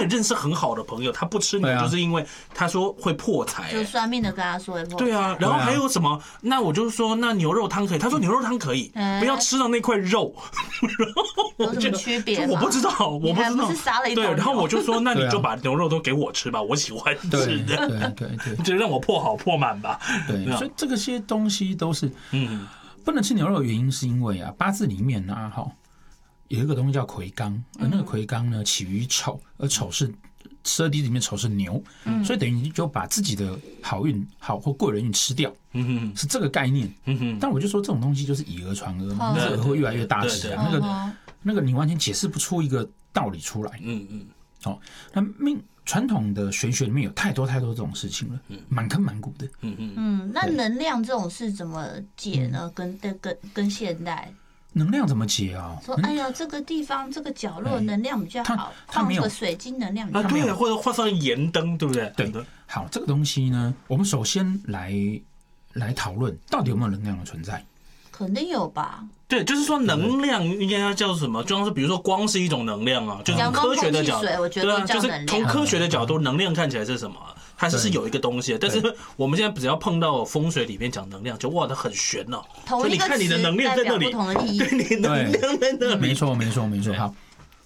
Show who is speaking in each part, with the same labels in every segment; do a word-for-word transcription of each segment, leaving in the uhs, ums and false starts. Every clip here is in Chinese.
Speaker 1: 你认识很好的朋友，他不吃牛就是因为他说会破财、欸，
Speaker 2: 就算命的跟他说会破财。
Speaker 1: 对啊，然后还有什么？那我就说那牛肉汤可以，他说牛肉汤可以，欸、不要吃到那块肉。然后我
Speaker 2: 有什么区别？
Speaker 1: 我不知道，我不知道。
Speaker 2: 不是杀了一头牛。
Speaker 1: 对，然后我就说那你就把牛肉都给我吃吧，我喜欢吃的。
Speaker 3: 对对对，
Speaker 1: 就让我破好破满吧。
Speaker 3: 对，所以这个些东西都是嗯。不能吃牛肉的原因是因为啊，八字里面啊，哈，有一个东西叫魁罡，而那个魁罡呢起于丑，而丑是十二地里面丑是牛，嗯、所以等于你就把自己的好运好或贵人运吃掉，嗯、是这个概念。嗯、但我就说这种东西就是以讹传讹嘛，讹会越来越大只啊，那个那个你完全解释不出一个道理出来。嗯嗯，好，那命。传统的玄学里面有太多太多这种事情了，满坑满谷的。
Speaker 2: 嗯嗯嗯，那能量这种事怎么解呢？跟跟跟现代
Speaker 3: 能量怎么解啊？
Speaker 2: 说哎呀，这个地方这个角落能量比较好，放个水晶能量比较好。
Speaker 1: 啊，对，或者画上盐灯，对不对？
Speaker 3: 对的。好，这个东西呢，我们首先来来讨论到底有没有能量的存在。
Speaker 2: 肯定有吧？
Speaker 1: 对，就是说能量应该要叫什么？就像是比如说光是一种能量啊，就是从科学的角度，对啊，就是从科学的角度，能量看起来是什么？它是是有一个东西的，但是我们现在只要碰到风水里面讲能量，就哇，它很玄哦。
Speaker 2: 同一个词代表不同的意义，
Speaker 1: 对，你能量在那里。
Speaker 3: 没错，没错，没错。好，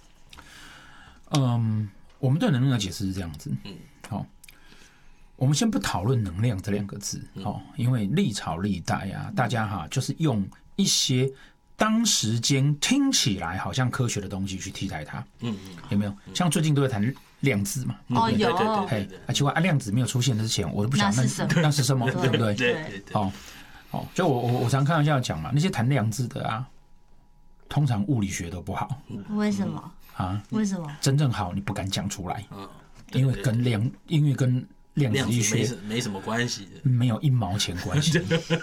Speaker 3: 嗯，我们对能量的解释是这样子。嗯，好。我们先不讨论能量这两个字，哦，因为历朝历代啊，大家哈就是用一些当时间听起来好像科学的东西去替代它，嗯嗯，有没有？像最近都在谈量子嘛，
Speaker 2: 哦有，
Speaker 3: 嘿，啊奇怪啊，量子没有出现之前，我都不想那那是什么，对不对？
Speaker 1: 对对对，
Speaker 3: 哦哦，就我我我常开玩笑讲嘛，那些谈量子的啊，通常物理学都不好，
Speaker 2: 为什么啊？为什么？
Speaker 3: 真正好你不敢讲出来，因为跟量，因为跟量子力学
Speaker 1: 没什么关系
Speaker 3: 的，没有一毛钱关系。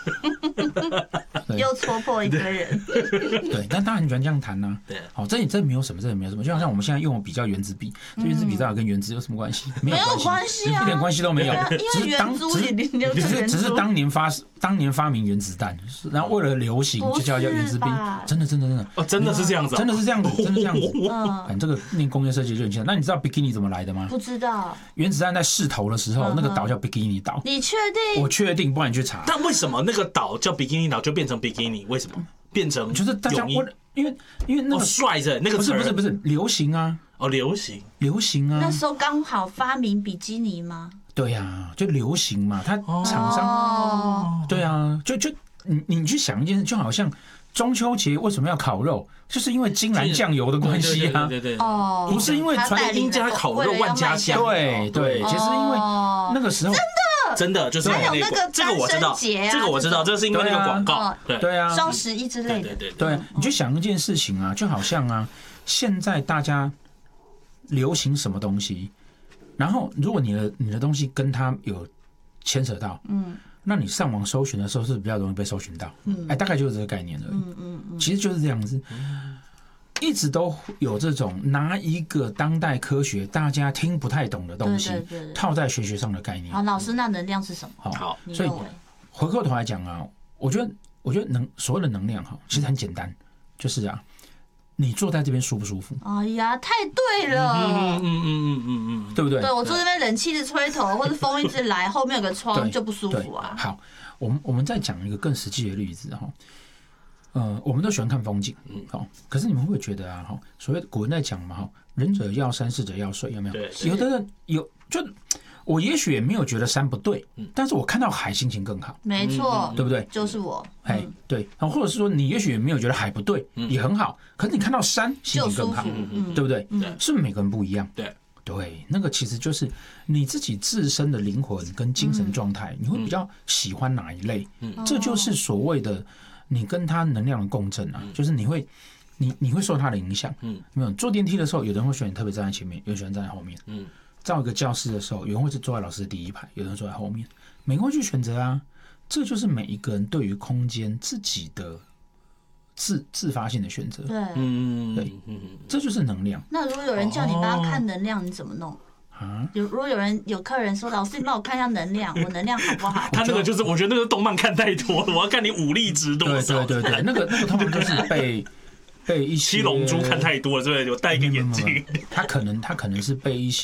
Speaker 2: 又戳破一个人。
Speaker 3: 对，但大家很喜欢这样谈呐。
Speaker 1: 对，
Speaker 3: 好，这这没有什么，这也没有什么。就好像我们现在用的比较原子笔，这原子笔到底跟原子有什么关系？
Speaker 2: 没有关系啊，
Speaker 3: 一点关系都没有。
Speaker 2: 只是当
Speaker 3: 只是只是当年发当年发明原子弹，然后为了流行就叫叫原子笔。真的真的真的
Speaker 1: 哦，真的是这样子，
Speaker 3: 真的是这样子，真的是这样子。嗯，这个念工业设计就很清楚。那你知道 bikini 怎么来的吗？
Speaker 2: 不知道。
Speaker 3: 原子弹在试投的时候，那个岛叫 bikini 岛。
Speaker 2: 你确定？
Speaker 3: 我确定，不然你去查。
Speaker 1: 但为什么那个岛叫 bikini 岛就变成 bikini？ 为什么变成？
Speaker 3: 就是大家因为因为那个
Speaker 1: 帅着那个
Speaker 3: 不是不是不是流行啊。
Speaker 1: 哦，流行
Speaker 3: 流行啊。
Speaker 2: 那时候刚好发明比基尼吗？
Speaker 3: 对呀、啊，就流行嘛，它厂商、哦、对啊，就就你你去想一件事，就好像中秋节为什么要烤肉，就是因为金兰酱油的关系啊，
Speaker 1: 对对对，
Speaker 2: 哦，
Speaker 3: 不是因为
Speaker 1: 传音家烤肉万家香，
Speaker 3: 对对，其实因为那个时候
Speaker 2: 真的
Speaker 1: 真的就是
Speaker 2: 还有那个
Speaker 1: 这个我知道，这个我知道，这是因为那个广告，
Speaker 3: 对对啊，
Speaker 2: 双十一之类的，
Speaker 1: 对
Speaker 3: 对，你就想一件事情啊，就好像啊，现在大家流行什么东西。然后，如果你的你的东西跟它有牵扯到，嗯，那你上网搜寻的时候是比较容易被搜寻到，嗯，哎，大概就是这个概念而已，嗯嗯嗯，其实就是这样子，一直都有这种拿一个当代科学大家听不太懂的东西，套在学学上的概念。
Speaker 2: 好，老师，那能量是什么？
Speaker 3: 好，所以回过头来讲啊，我觉得我觉得能所谓的能量哈，其实很简单，就是啊。你坐在这边舒不舒服？
Speaker 2: 哎呀，太对了，嗯
Speaker 1: 嗯嗯嗯嗯嗯，
Speaker 3: 对不对？
Speaker 2: 对我坐这边冷气一直吹头，或者风一直来，后面有个窗就不舒服啊。
Speaker 3: 好，我们我们再讲一个更实际的例子哈。呃，我们都喜欢看风景，嗯，好，可是你们会觉得啊，哈，所谓古人在讲嘛，哈，仁者要山，智者要水，有没有？
Speaker 1: 对，
Speaker 3: 有的人有就。我也许也没有觉得山不对，但是我看到海心情更好，
Speaker 2: 没错，
Speaker 3: 对不对？
Speaker 2: 就是我，
Speaker 3: 哎，对，或者是说你也许也没有觉得海不对，也很好，可是你看到山心情更好，对不对？是不是每个人不一样？
Speaker 1: 对，
Speaker 3: 对，那个其实就是你自己自身的灵魂跟精神状态，你会比较喜欢哪一类？这就是所谓的你跟他能量的共振啊，就是你会。你你会受他的影响，嗯，没有坐电梯的时候，有的人会选特别站在前面，有人喜欢站在后面，嗯，到一个教室的时候，有人会是坐在老师的第一排，有人坐在后面，每个人会去选择啊，这就是每一个人对于空间自己的自自发性的选择，
Speaker 2: 对，
Speaker 1: 嗯，
Speaker 3: 对，嗯，这就是能量。
Speaker 2: 那如果有人叫你帮他看能量，你怎么弄？啊，有如果有人有客人说老师，你帮我看一下能量，我能量好不好？
Speaker 1: 他那个就是，我觉得那个动漫看太多了，我要看你武力值多少。
Speaker 3: 对对对对，那个那个通常就是被。被一些
Speaker 1: 七龙珠看太多了，对不对？有戴一个眼镜，
Speaker 3: 他可能他可能是被一些